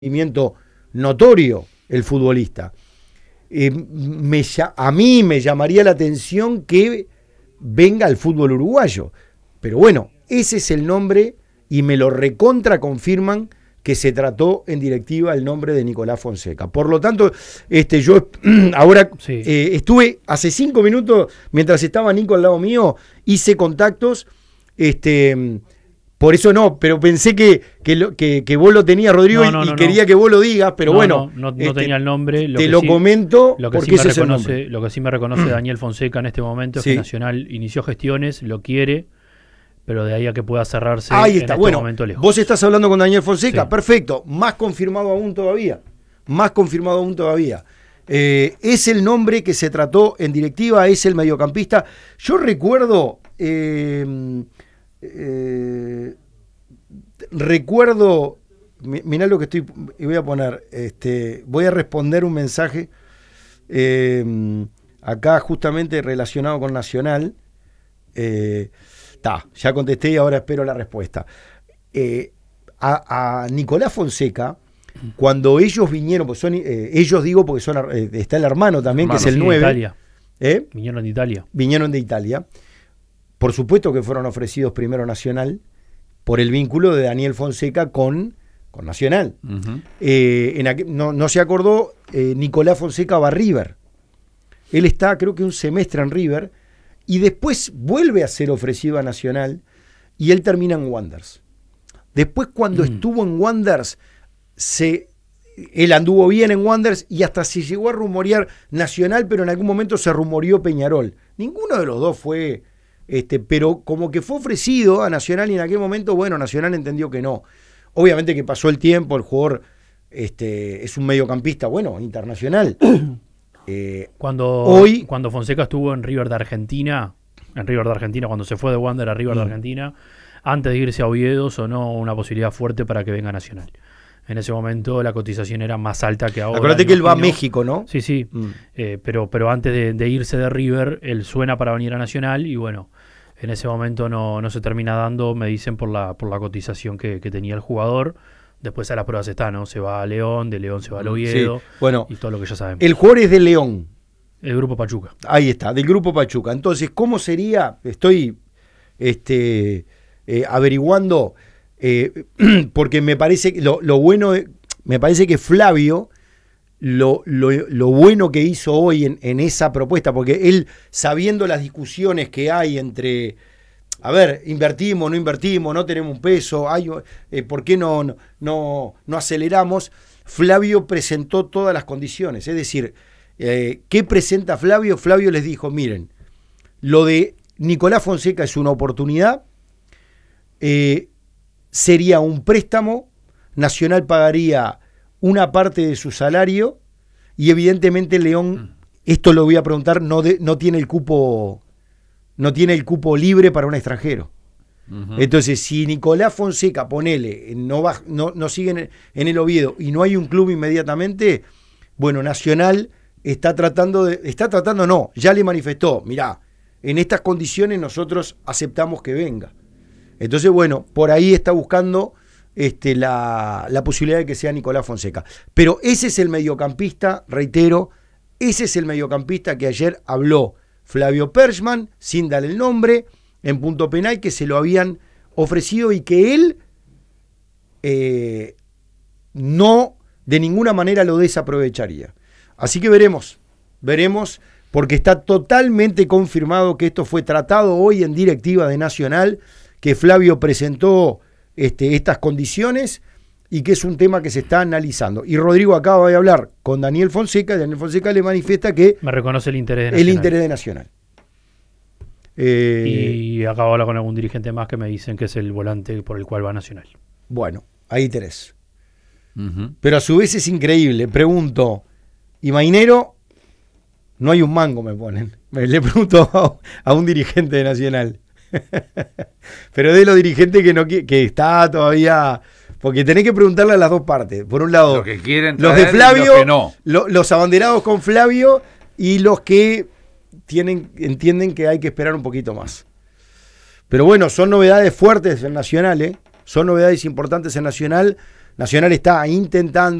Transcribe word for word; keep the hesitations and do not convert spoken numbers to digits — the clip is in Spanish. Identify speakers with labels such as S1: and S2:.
S1: rendimiento notorio el futbolista. Eh, me, a mí me llamaría la atención que venga al fútbol uruguayo. Pero bueno, ese es el nombre y me lo recontra confirman que se trató en directiva el nombre de Nicolás Fonseca. Por lo tanto, este, yo ahora sí. eh, estuve hace cinco minutos, mientras estaba Nico al lado mío, hice contactos, este, por eso no, pero pensé que, que, lo, que, que vos lo tenías, Rodrigo, no, no, y, no, y quería no. que vos lo digas, pero
S2: no,
S1: bueno.
S2: No, no, no
S1: este,
S2: tenía el nombre. Lo
S1: te
S2: que
S1: lo
S2: sí,
S1: comento
S2: lo que
S1: porque
S2: sí
S1: ese
S2: reconoce,
S1: es el nombre.
S2: Lo que sí me reconoce Daniel Fonseca en este momento es sí. que Nacional inició gestiones, lo quiere, pero de ahí a que pueda cerrarse
S1: ahí está.
S2: en este
S1: bueno,
S2: momento lejos.
S1: Vos estás hablando con Daniel Fonseca, sí. Perfecto, más confirmado aún todavía, más confirmado aún todavía. Eh, es el nombre que se trató en directiva, es el mediocampista. Yo recuerdo, eh, eh, recuerdo, mirá lo que estoy, voy a poner, este, voy a responder un mensaje eh, acá justamente relacionado con Nacional. Eh, Ta, ya contesté y ahora espero la respuesta. Eh, a, a Nicolás Fonseca, cuando ellos vinieron, pues son, eh, ellos digo porque son, eh, está el hermano también, hermano, que es el sí, nueve.
S2: De Italia.
S1: ¿Eh?
S2: Vinieron de Italia.
S1: Vinieron de Italia. Por supuesto que fueron ofrecidos primero Nacional por el vínculo de Daniel Fonseca con, con Nacional. Uh-huh. Eh, en aquel, no, no se acordó, eh, Nicolás Fonseca va a River. Él está, creo que un semestre en River. Y después vuelve a ser ofrecido a Nacional y él termina en Wanderers. Después cuando mm. estuvo en Wanderers, se, él anduvo bien en Wanderers y hasta se llegó a rumorear Nacional, pero en algún momento se rumoreó Peñarol. Ninguno de los dos fue, este, pero como que fue ofrecido a Nacional y en aquel momento, bueno, Nacional entendió que no. Obviamente que pasó el tiempo, el jugador este, es un mediocampista, bueno, internacional.
S2: Eh, cuando, hoy, cuando Fonseca estuvo en River de Argentina, en River de Argentina, cuando se fue de Wander a River mm. de Argentina, antes de irse a Oviedo sonó una posibilidad fuerte para que venga Nacional. En ese momento la cotización era más alta que ahora.
S1: Acuérdate que él va a México, ¿no?
S2: Sí, sí, mm. eh, pero, pero antes de, de irse de River, él suena para venir a Nacional y bueno, en ese momento no, no se termina dando, me dicen, por la, por la cotización que, que tenía el jugador. Después a las pruebas está, ¿no? Se va a León, de León se va al Oviedo,
S1: sí. Bueno,
S2: y todo lo que ya sabemos.
S1: El jugador es de León.
S2: El Grupo Pachuca.
S1: Ahí está, del Grupo Pachuca. Entonces, ¿cómo sería? Estoy este, eh, averiguando, eh, porque me parece que lo, lo bueno, me parece que Flavio, lo, lo, lo bueno que hizo hoy en, en esa propuesta, porque él, sabiendo las discusiones que hay entre... A ver, invertimos, no invertimos, no tenemos un peso, hay, eh, ¿por qué no, no, no, no aceleramos? Flavio presentó todas las condiciones, es decir, eh, ¿qué presenta Flavio? Flavio les dijo, miren, lo de Nicolás Fonseca es una oportunidad, eh, sería un préstamo, Nacional pagaría una parte de su salario y evidentemente León, esto lo voy a preguntar, no, de, no tiene el cupo... no tiene el cupo libre para un extranjero. Uh-huh. Entonces, si Nicolás Fonseca, ponele, no, va, no, no sigue en, en el Oviedo y no hay un club inmediatamente, bueno, Nacional está tratando de, está tratando no, ya le manifestó, mirá, en estas condiciones nosotros aceptamos que venga. Entonces, bueno, por ahí está buscando este, la, la posibilidad de que sea Nicolás Fonseca. Pero ese es el mediocampista, reitero, ese es el mediocampista que ayer habló Flavio Perchman, sin darle el nombre, en punto penal, que se lo habían ofrecido y que él eh, no de ninguna manera lo desaprovecharía. Así que veremos, veremos, porque está totalmente confirmado que esto fue tratado hoy en directiva de Nacional, que Flavio presentó este, estas condiciones y que es un tema que se está analizando. Y Rodrigo acaba de hablar con Daniel Fonseca, y Daniel Fonseca le manifiesta que...
S2: Me reconoce el interés de Nacional.
S1: El interés de Nacional.
S2: Eh, y acabo de hablar con algún dirigente más que me dicen que es el volante por el cual va Nacional.
S1: Bueno, ahí tenés. Uh-huh. Pero a su vez es increíble. Pregunto, ¿y Mainero? No hay un mango, me ponen. Le pregunto a, a un dirigente de Nacional. Pero de los dirigentes que, no, que está todavía... Porque tenés que preguntarle a las dos partes. Por un lado,
S3: lo que quieren
S1: los de Flavio,
S3: los, que no.
S1: lo, los abanderados con Flavio y los que tienen, entienden que hay que esperar un poquito más. Pero bueno, son novedades fuertes en Nacional, ¿eh? Son novedades importantes en Nacional. Nacional está intentando